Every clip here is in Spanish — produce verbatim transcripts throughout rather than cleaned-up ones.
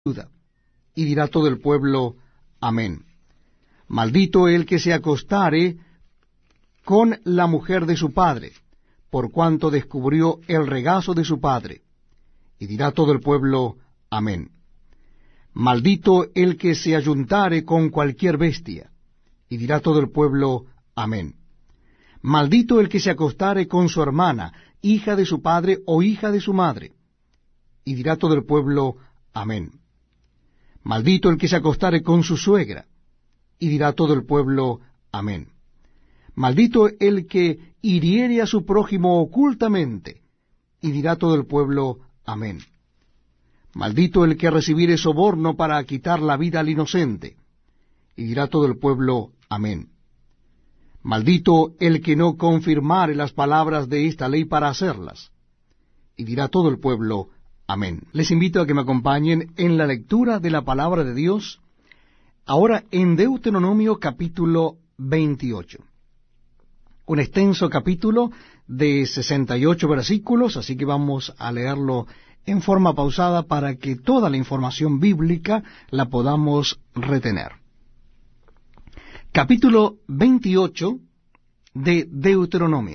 ayuda. Y dirá todo el pueblo, amén. Maldito el que se acostare con la mujer de su padre, por cuanto descubrió el regazo de su padre. Y dirá todo el pueblo, amén. Maldito el que se ayuntare con cualquier bestia. Y dirá todo el pueblo, amén. Maldito el que se acostare con su hermana, hija de su padre o hija de su madre. Y dirá todo el pueblo, amén. Maldito el que se acostare con su suegra. Y dirá todo el pueblo, amén. Maldito el que hiriere a su prójimo ocultamente. Y dirá todo el pueblo, amén. Maldito el que recibiere soborno para quitar la vida al inocente. Y dirá todo el pueblo, amén. Maldito el que no confirmare las palabras de esta ley para hacerlas. Y dirá todo el pueblo, amén. Les invito a que me acompañen en la lectura de la palabra de Dios, ahora en Deuteronomio capítulo veintiocho. Un extenso capítulo de sesenta y ocho versículos, así que vamos a leerlo en forma pausada para que toda la información bíblica la podamos retener. Capítulo veintiocho de Deuteronomio.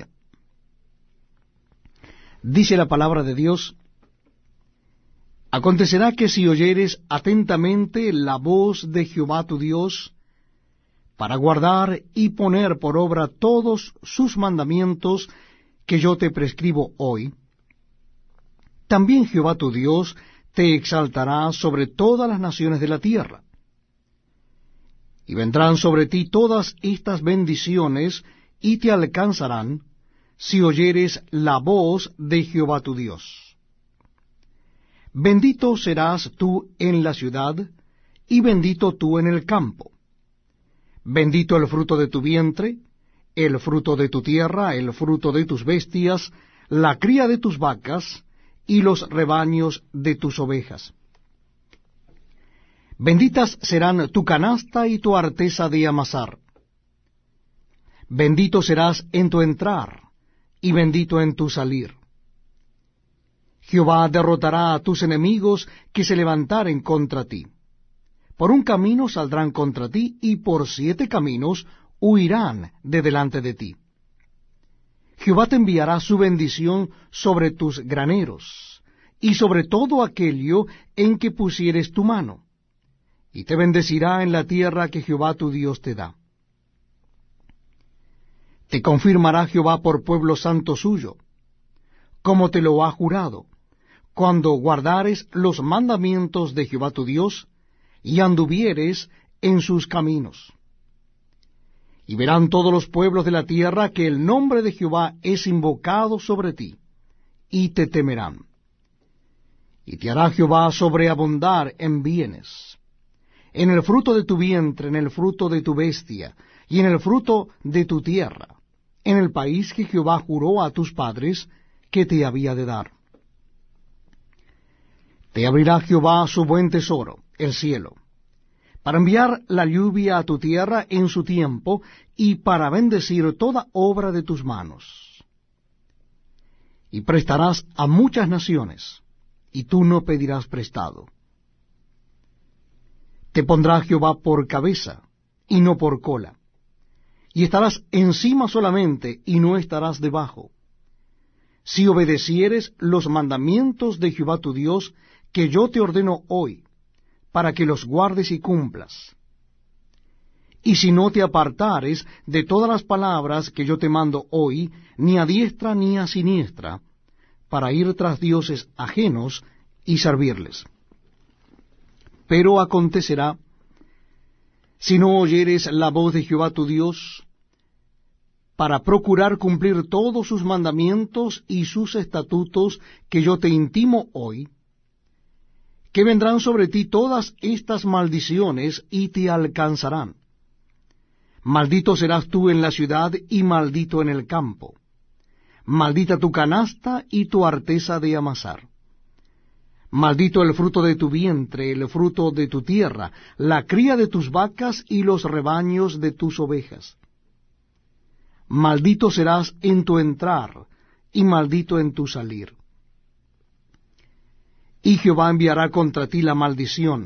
Dice la palabra de Dios: Acontecerá que si oyeres atentamente la voz de Jehová tu Dios, para guardar y poner por obra todos sus mandamientos que yo te prescribo hoy, también Jehová tu Dios te exaltará sobre todas las naciones de la tierra. Y vendrán sobre ti todas estas bendiciones, y te alcanzarán, si oyeres la voz de Jehová tu Dios. Bendito serás tú en la ciudad, y bendito tú en el campo. Bendito el fruto de tu vientre, el fruto de tu tierra, el fruto de tus bestias, la cría de tus vacas, y los rebaños de tus ovejas. Benditas serán tu canasta y tu arteza de amasar. Bendito serás en tu entrar, y bendito en tu salir. Jehová derrotará a tus enemigos que se levantaren contra ti. Por un camino saldrán contra ti, y por siete caminos huirán de delante de ti. Jehová te enviará su bendición sobre tus graneros, y sobre todo aquello en que pusieres tu mano, y te bendecirá en la tierra que Jehová tu Dios te da. Te confirmará Jehová por pueblo santo suyo, como te lo ha jurado, cuando guardares los mandamientos de Jehová tu Dios, y anduvieres en sus caminos. Y verán todos los pueblos de la tierra que el nombre de Jehová es invocado sobre ti, y te temerán. Y te hará Jehová sobreabundar en bienes, en el fruto de tu vientre, en el fruto de tu bestia, y en el fruto de tu tierra, en el país que Jehová juró a tus padres que te había de dar. Te abrirá Jehová su buen tesoro, el cielo, para enviar la lluvia a tu tierra en su tiempo, y para bendecir toda obra de tus manos. Y prestarás a muchas naciones, y tú no pedirás prestado. Te pondrá Jehová por cabeza, y no por cola, y estarás encima solamente, y no estarás debajo, si obedecieres los mandamientos de Jehová tu Dios, que yo te ordeno hoy, para que los guardes y cumplas. Y si no te apartares de todas las palabras que yo te mando hoy, ni a diestra ni a siniestra, para ir tras dioses ajenos y servirles. Pero acontecerá, si no oyeres la voz de Jehová tu Dios, para procurar cumplir todos sus mandamientos y sus estatutos que yo te intimo hoy, que vendrán sobre ti todas estas maldiciones y te alcanzarán. Maldito serás tú en la ciudad y maldito en el campo. Maldita tu canasta y tu arteza de amasar. Maldito el fruto de tu vientre, el fruto de tu tierra, la cría de tus vacas y los rebaños de tus ovejas. Maldito serás en tu entrar y maldito en tu salir. y Jehová enviará contra ti la maldición.